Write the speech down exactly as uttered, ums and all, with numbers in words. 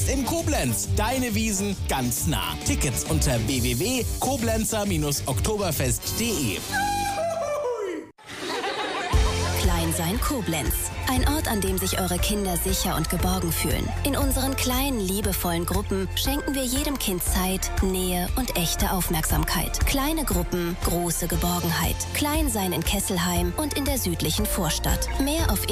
Jetzt in Koblenz. Deine Wiesn ganz nah. Tickets unter w w w punkt koblenzer oktoberfest punkt de. Kleinsein Koblenz. Ein Ort, an dem sich eure Kinder sicher und geborgen fühlen. In unseren kleinen, liebevollen Gruppen schenken wir jedem Kind Zeit, Nähe und echte Aufmerksamkeit. Kleine Gruppen, große Geborgenheit. Kleinsein in Kesselheim und in der südlichen Vorstadt. Mehr auf